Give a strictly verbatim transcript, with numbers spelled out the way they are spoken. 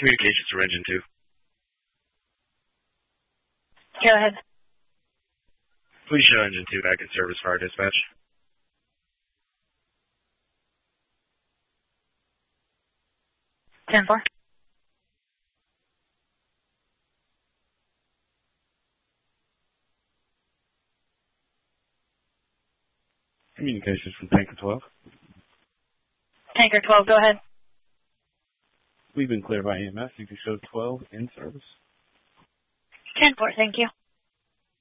Communications for engine two. Go ahead. Please show engine two back in service for our dispatch. ten four. Communications from Tanker twelve. Tanker twelve, go ahead. We've been cleared by E M S. You can show twelve in service. ten four, thank you.